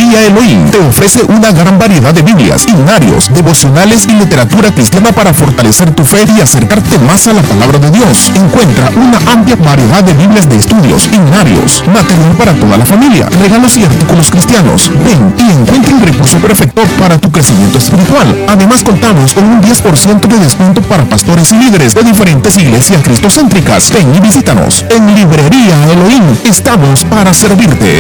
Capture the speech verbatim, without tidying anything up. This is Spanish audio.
Librería Elohim te ofrece una gran variedad de Biblias, himnarios, devocionales y literatura cristiana para fortalecer tu fe y acercarte más a la palabra de Dios. Encuentra una amplia variedad de Biblias de estudios, himnarios, material para toda la familia, regalos y artículos cristianos. Ven y encuentra el recurso perfecto para tu crecimiento espiritual. Además, contamos con un diez por ciento de descuento para pastores y líderes de diferentes iglesias cristocéntricas. Ven y visítanos. En Librería Elohim estamos para servirte.